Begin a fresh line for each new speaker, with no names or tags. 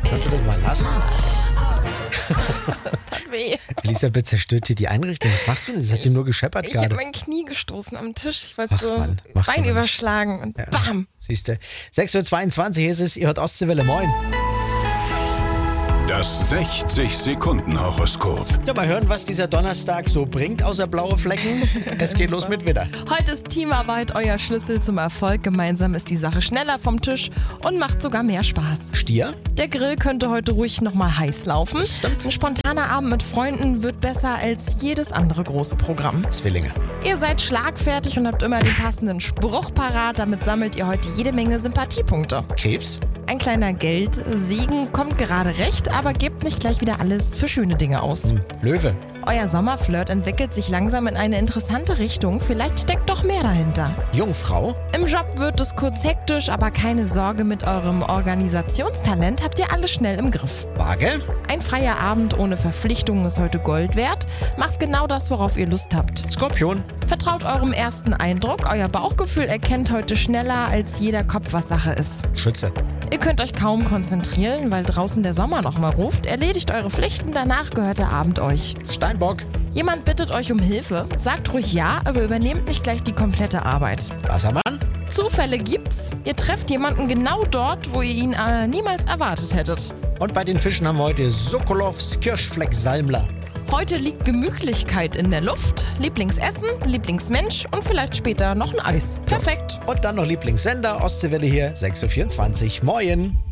Kannst du das mal lassen?
Das tat weh.
Elisabeth zerstört hier die Einrichtung. Was machst du denn? Das hat dir nur gescheppert
Ich habe
gerade.
mein Knie gestoßen am Tisch. Ich wollte
Ach,
so
Mann, macht
Bein
man nicht.
überschlagen und bam.
Siehst du. 6.22 Uhr ist es. Ihr hört Ostseewelle. Moin.
Das 60-Sekunden-Horoskop.
Ja, mal hören, was dieser Donnerstag so bringt, außer blaue Flecken. Es geht los mit Widder.
Heute ist Teamarbeit euer Schlüssel zum Erfolg. Gemeinsam ist die Sache schneller vom Tisch und macht sogar mehr Spaß.
Stier.
Der Grill könnte heute ruhig nochmal heiß laufen.
stimmt.
Ein spontaner Abend mit Freunden wird besser als jedes andere große Programm.
Zwillinge.
Ihr seid schlagfertig und habt immer den passenden Spruch parat. Damit sammelt ihr heute jede Menge Sympathiepunkte.
Krebs.
Ein kleiner Geldsegen kommt gerade recht, aber gebt nicht gleich wieder alles für schöne Dinge aus.
Löwe.
Euer Sommerflirt entwickelt sich langsam in eine interessante Richtung. Vielleicht steckt doch mehr dahinter.
Jungfrau.
Im Job wird es kurz hektisch, aber keine Sorge, mit eurem Organisationstalent habt ihr alles schnell im Griff.
Waage.
Ein freier Abend ohne Verpflichtungen ist heute Gold wert. Macht genau das, worauf ihr Lust habt.
Skorpion.
Vertraut eurem ersten Eindruck. Euer Bauchgefühl erkennt heute schneller, als jeder Kopf was Sache ist.
Schütze.
Ihr könnt euch kaum konzentrieren, weil draußen der Sommer noch mal ruft. Erledigt eure Pflichten, danach gehört der Abend euch.
Steinbock.
Jemand bittet euch um Hilfe. Sagt ruhig ja, aber übernehmt nicht gleich die komplette Arbeit.
Wassermann.
Zufälle gibt's. Ihr trefft jemanden genau dort, wo ihr ihn niemals erwartet hättet.
Und bei den Fischen haben wir heute Sokolows Kirschfleck-Salmler.
Heute liegt Gemütlichkeit in der Luft. Lieblingsessen, Lieblingsmensch und vielleicht später noch ein Eis. Perfekt.
Und dann noch Lieblingssender, Ostseewelle hier, 6.24 Uhr. Moin.